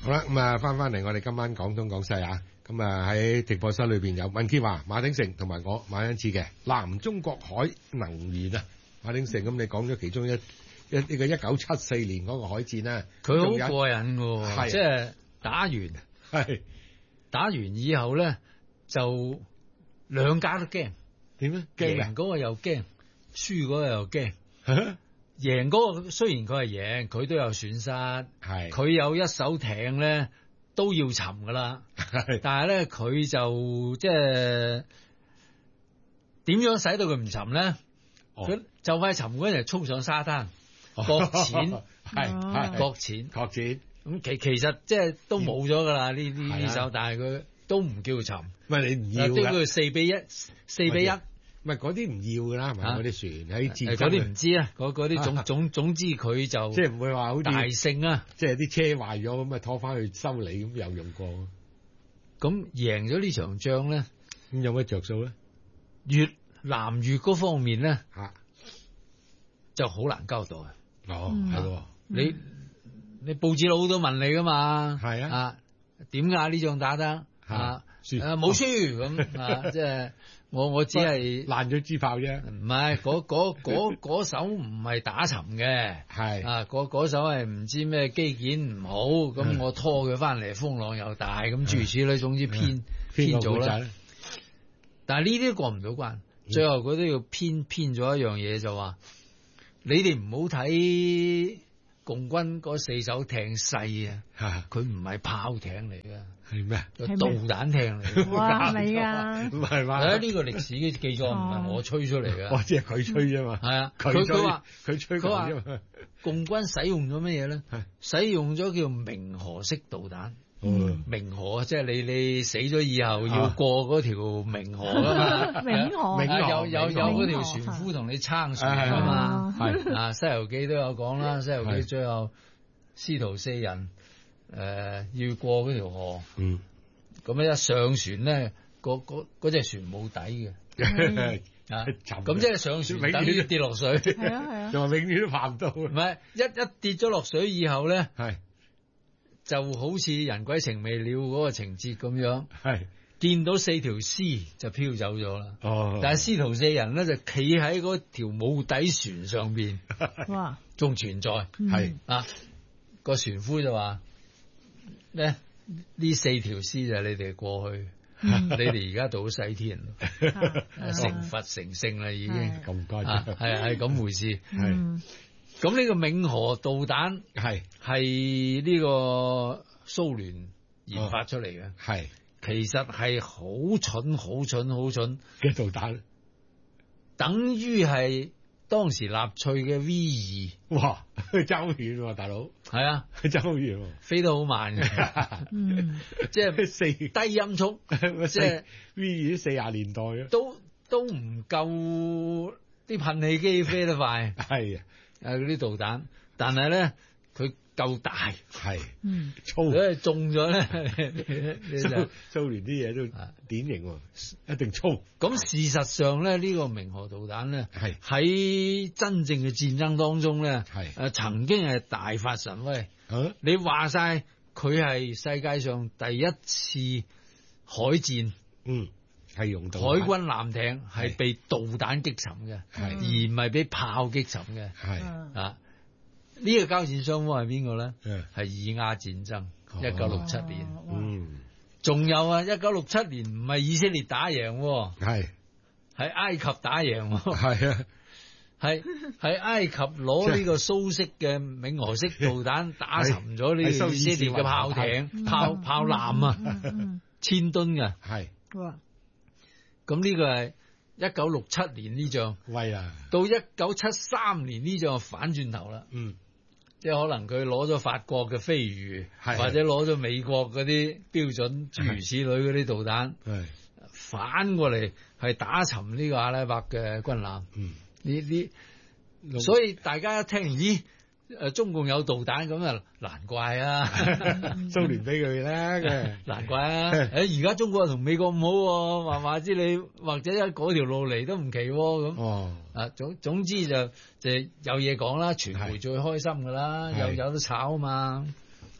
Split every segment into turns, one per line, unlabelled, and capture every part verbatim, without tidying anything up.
好啦，咁啊，翻翻嚟我哋今晚廣東廣西啊，咁啊喺直播室裏邊有文潔華、馬鼎盛同埋我馬恩賜嘅南中國海能源啊，馬鼎盛，咁你講咗其中一一呢個一九七四年嗰個海戰咧，
佢好過癮嘅，
係
即係打完
係
打完以後咧，就兩家都驚，
點咧？驚
贏嗰個又驚，輸嗰個又驚。贏嗰個雖然佢係贏，佢都有損失，
係
佢有一艘艇咧都要沉噶啦，但係咧佢就即係點樣使到佢唔沉咧？佢、哦、就快沉嗰陣衝上沙灘，擱淺
係係
擱淺
擱淺，
咁其其實即係都冇咗噶啦呢呢呢艘，但係佢都唔叫沉，
唔係你唔要
都叫四比一，四比一。
唔係嗰啲唔要噶啦，係咪嗰啲船喺戰爭
嗰啲唔知啊，嗰嗰啲總總總之佢就
即係唔會話好似
大勝啊，
即係啲車壞咗咁啊拖翻去修理咁又用過。
咁贏咗呢場仗咧，
咁有乜着數咧？
越南越嗰方面咧
嚇、啊、
就好難交代。
哦，係喎、
嗯，你你報紙佬都問你噶嘛？
係啊，
啊點解呢仗打得啊？誒冇輸咁啊，即係。我我只係
爛咗支炮啫，
唔係嗰嗰嗰嗰手唔係打沉嘅，
係
啊嗰嗰手係唔知咩機件唔好，咁我拖佢翻嚟，風浪又大，咁諸如此類，總之偏偏咗啦。但係呢啲過唔到關，最後佢都要偏偏咗一樣嘢，就話你哋唔好睇共軍嗰四艘艇細啊，佢唔係炮艇嚟噶。
係咩？
導彈艇嚟，
哇係咪啊？
唔係嘛？
誒呢個歷史嘅記載唔係我吹出嚟嘅，
哦，即係佢吹啫嘛。
係啊，
佢
佢話
佢吹
佢話共軍使用咗咩嘢咧？使用咗叫明河式導彈。
嗯，
明河即係你你死咗以後要過嗰條明河噶嘛？
明河
有有有嗰條船夫同你撐船噶嘛？係啊，《西遊記》都有講啦，《西遊記》最後師徒四人。誒、呃，要過嗰條河，嗯，咁樣一上船咧，嗰嗰嗰隻船冇底嘅，
嗯、
啊，咁即係上船等於跌落水，
係啊係啊，
就話永遠都爬唔到，
唔係一一跌咗落水以後咧，
係
就好似人鬼情未了嗰個情節咁樣，
係
見到四條屍就飄走咗啦，
哦，
但係師徒四人咧就企喺嗰條冇底船上邊，
哇，
仲存在，係、
嗯、
啊，個船夫就話。咧呢四條屍就係你哋過去，嗯、你哋而家到西天，成佛成聖啦已經，
咁乖，
係係咁回事。
係
咁呢個冥河導彈
係
係呢個蘇聯研發出嚟嘅，
係、哦、
其實係好蠢好蠢好蠢
嘅導彈，
等於係。當時納粹嘅 V 二，
哇，周遠喎，大佬，
係啊，
周遠，
飛得好慢嘅，嗯，即係四低音速，即係
V 二四廿年代啊，
都都唔夠啲噴氣機飛得快，
係啊，
誒嗰啲導彈，但係咧佢夠大，
係，
嗯，
粗，
所以中咗咧，你就
蘇蘇聯啲嘢都典型喎，一定粗。
咁事實上咧，呢、這個明河導彈咧，係喺真正嘅戰爭當中咧，係誒、呃、曾經係大發神威。啊、你話晒佢係世界上第一次海戰，嗯，係用到海軍艦艇係被導彈擊沉嘅，係而唔係俾炮擊沉嘅，係啊。呢、這個交戰雙方係邊個咧？係以阿戰爭，一九六七年。嗯，仲有啊，一九六七年唔係以色列打贏，係係埃及打贏，係啊，係係埃及攞呢個蘇式嘅冥河式導彈打沉咗呢個以色列嘅炮艇、炮炮艦啊，千噸嘅，係。哇！咁呢個係一九六七年呢仗，喂啊！到一九七三年呢仗反轉頭啦，嗯。即係可能佢攞咗法國嘅飛魚，或者攞咗美國嗰啲標準諸如此類嗰啲導彈，反過嚟係打沉呢個阿拉伯嘅軍艦。嗯，呢啲，所以大家一聽完咦，誒中共有導彈咁啊，難怪啊，
蘇聯俾佢咧，
難怪啊！誒而家中國同美國唔好，話話知你或者嗰條路嚟都唔奇咁。哦，啊總總之就就有嘢講啦，傳媒最開心噶啦，有有得炒啊嘛。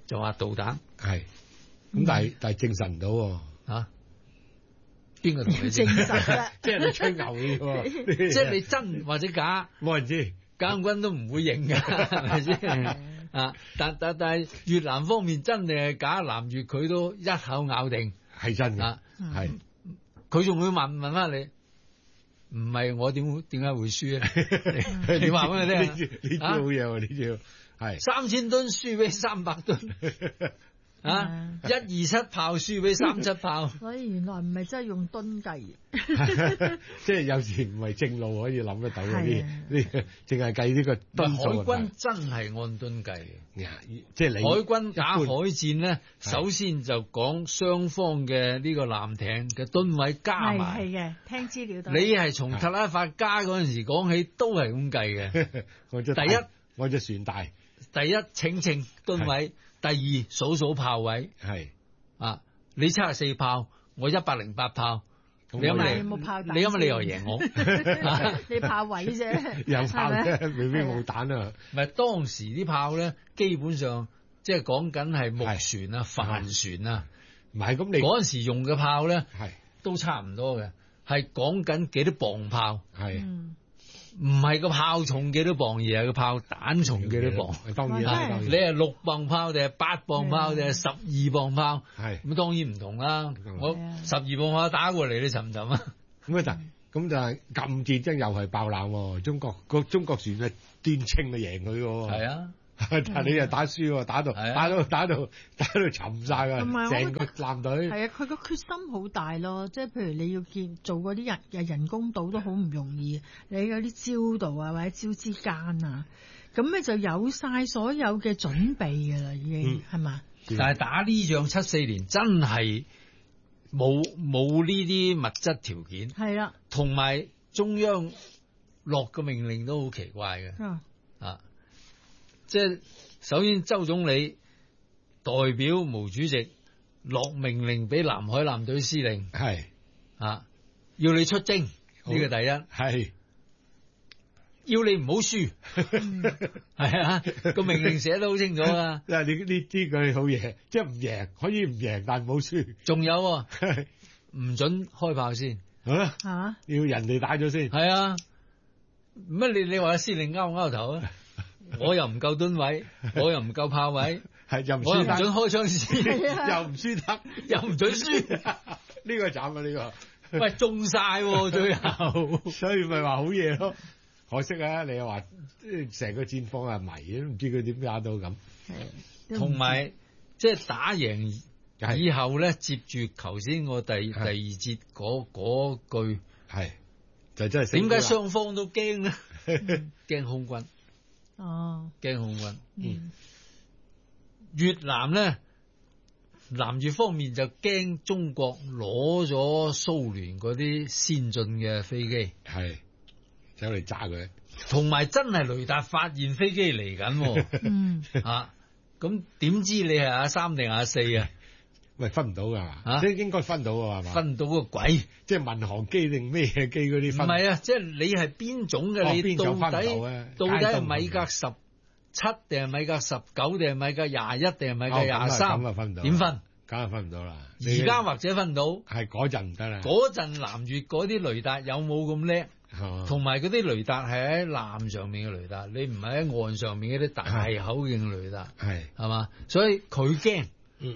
就話導彈
係，咁但係但係證實唔到喎。
嚇，邊個同你證
實啊？
即係你吹牛嘅喎，
即係你真或者假，
冇人知，
解放軍都唔會認㗎，係咪先？啊！但但但係越南方面真定係假，南越佢都一口咬定
係真嘅，
啊，
係
佢仲會問問翻你，唔係我點會點解會輸咧？你話俾我聽啊！
呢招好嘢喎，呢招係
三千噸輸俾三百噸。啊！一二七炮輸俾三七炮，
所以原來唔係真係用噸計，
即係有時唔係正路可以諗得到嗰啲，呢淨係計呢個噸數。
海軍真係按噸計嘅，
即係你
海軍打海戰咧，首先就講雙方嘅呢個艦艇嘅噸位加埋。
係嘅，聽資料到。
你係從特拉法加嗰陣時講起，都係咁計嘅。第一，
我隻船大。
第一，稱稱噸位。第二，數數炮位，
係
啊，你七十四炮，我一百零八炮，你有乜理？你有乜理由贏我？
你炮位啫，
有炮啫，未必冇彈啊！
唔係當時啲炮咧，基本上即係講緊係木船啊、帆船啊，
唔係咁你
嗰陣時用嘅炮咧，
係
都差唔多嘅，係講緊幾多磅炮，
係。
唔係個炮重幾多磅，而係個炮彈重幾多磅。
當然啦，
你係六磅炮定係八磅炮定係十二磅炮？
係
咁當然唔同啦。我十二磅炮打過嚟，你沉唔沉啊？
咁啊就咁就係禁戰，真又係爆冷喎。中國個中國船啊，斷稱就贏佢喎。
係啊。
但係你又打輸喎，打到打到打到打到沉晒㗎，成個艦隊。
係啊，佢個決心好大咯，即係譬如你要建做嗰啲人人工島都好唔容易，你嗰啲礁度啊或者礁之間啊，咁你就有晒所有嘅準備㗎啦，已經係嘛？
但係打呢仗七四年真係冇冇呢啲物質條件，
係啦，
同埋中央落個命令都好奇怪嘅，
嗯、
啊。即係首先，周總理代表毛主席落命令俾南海艦隊司令，
係
啊，要你出征，呢個第一，
係
要你唔好輸，係啊，個命令寫得好清楚啊。
即係你呢啲句好嘢，即係唔贏可以唔贏，但係唔好輸。
仲有唔准開炮先，
啊
啊，
要人哋打咗先。
係啊，乜你你話司令勾唔勾頭啊？我又唔夠噸位，我又唔夠炮位，
係又唔
我又唔准開槍先，
又唔輸得，
又唔准輸，
呢個慘啊！呢個
喂中晒最後，
所以咪話好嘢咯。可惜啊，你又話成個戰況係迷，都唔知佢點打到咁。
同埋即係打贏以後咧，接住頭先我第第二節嗰嗰句
係就真係
點解雙方都驚咧？驚空軍。
哦，
驚空軍，嗯，越南咧，南越方面就驚中國攞咗蘇聯嗰啲先進嘅飛機，
係走嚟炸佢，
同埋真係雷達發現飛機嚟緊，
嗯，
啊，咁點知你係阿三定阿四啊？
喂，分唔到噶嘛？即係應該分到啊嘛？
分到個鬼！
即係民航機定咩機嗰啲分？
唔係啊，即係你係邊種嘅？你到底到底係米格十七定係米格十九定係米格廿一定係米格廿三？
咁啊分唔到。
點分？
梗係分唔到啦。
而家或者分到，
係嗰陣唔得啦。
嗰陣南越嗰啲雷達有冇咁叻？同埋嗰啲雷達係喺艦上面嘅雷達，你唔係喺岸上面嗰啲大口徑嘅雷達，係係嘛？所以佢驚。
嗯。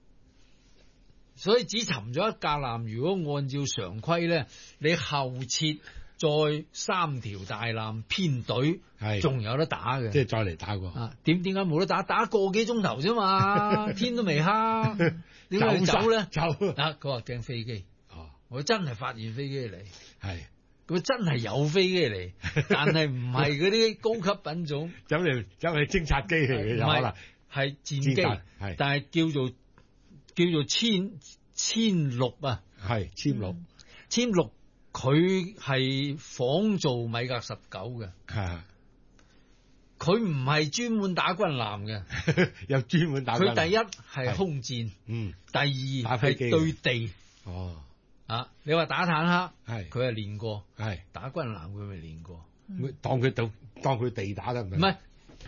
所以只沉咗一架艦，如果按照常規咧，你後撤再三條大艦編隊，係仲有得打嘅。
即係再嚟打過。
啊，點點解冇得打？打個幾鐘頭啫嘛，天都未黑，點解要走咧？
走
啊！佢話驚飛機。哦，我真係發現飛機嚟。
係。
佢真係有飛機嚟，但係唔係嗰啲高級品種。
走嚟走嚟偵察機嚟嘅，有可能
係戰機，係但係叫做。叫做千千六啊，
係千六，
千六佢係仿造米格十九嘅，
係
佢唔係專門打軍艦嘅，
有專門打軍艦。
佢第一係空戰，嗯，第二係對地，
哦，
啊，你話打坦克，
係
佢係練過，
係
打軍艦佢未練過，
當佢當當佢地打得唔係？
唔係。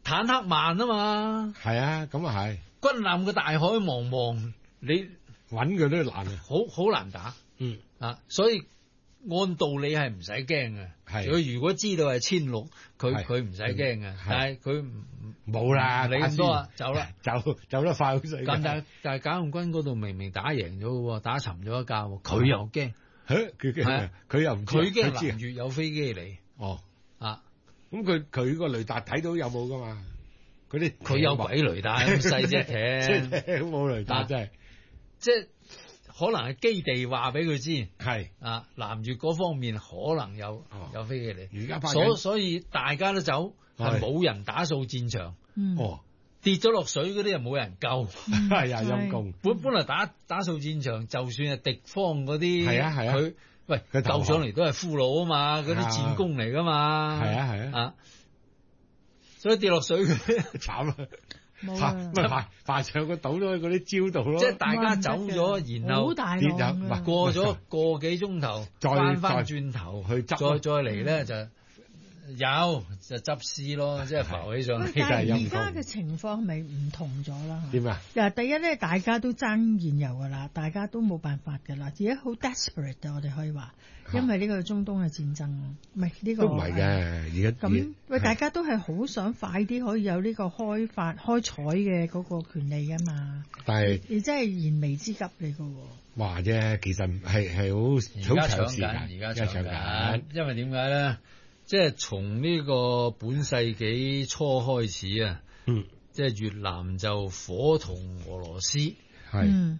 坦克慢啊嘛。
係啊，咁啊係。
軍艦嘅大海茫茫，你
揾佢都難啊，
好好難打。
嗯
啊，所以按道理係唔使驚嘅。
係
佢如果知道係千六，佢佢唔使驚嘅。但係佢
冇啦，
你咁多啊，走啦，
走走得快好死。
但係但係解放軍嗰度明明打贏咗嘅，打沉咗一架，佢又驚。
佢驚，佢又唔
佢驚南越有飛機嚟。
哦
啊，
咁佢佢個雷達睇到有冇噶嘛？嗰啲
佢有鬼雷達咁細隻艇，
冇雷達真係，
即係可能係基地話俾佢知，
係
啊南越嗰方面可能有、哦、有飛機嚟，
而家
所所以大家都走，係冇人打掃戰場，
哦
跌咗落水嗰啲又冇人救，
係啊陰公，
本本來打打掃戰場，就算係敵方嗰啲，
係啊係啊，
佢喂佢救上嚟都係俘虜啊嘛，嗰啲戰功嚟噶嘛，
係啊係啊。
啊所以跌落水佢
慘啦，爬爬爬上個島都喺嗰啲礁度咯。
即係大家走咗，然後
好大浪
過咗個幾鐘頭，
再
翻翻轉頭
去執，
再再嚟咧就有就執屍咯，即係浮起上嚟。
但係而家嘅情況係咪唔同咗啦？
點啊？
嗱，第一咧，大家都爭燃油噶啦，大家都冇辦法噶啦，而家好 desperate 啊！我哋可以話。因為呢個中東嘅戰爭，唔係呢個
都唔係嘅，而家
咁喂，大家都係好想快啲可以有呢個開發開採嘅嗰個權利㗎嘛。
但係
你真係燃眉之急嚟㗎喎。
話啫，其實係係好好長時間，
而家搶緊，因為點解咧？即係從呢個本世紀初開始啊，嗯，即係越南就伙同俄羅斯，
係。